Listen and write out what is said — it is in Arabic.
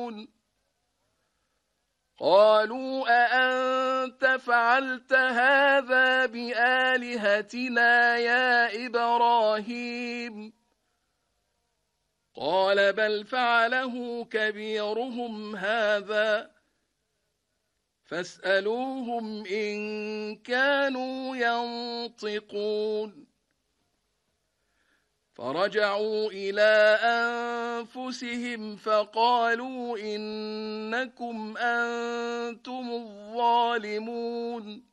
يعلمون قالوا أأنت فعلت هذا بآلهتنا يا إبراهيم قال بل فعله كبيرهم هذا فاسألوهم إن كانوا ينطقون فرجعوا إلى أنفسهم فقالوا إنكم أنتم الظالمون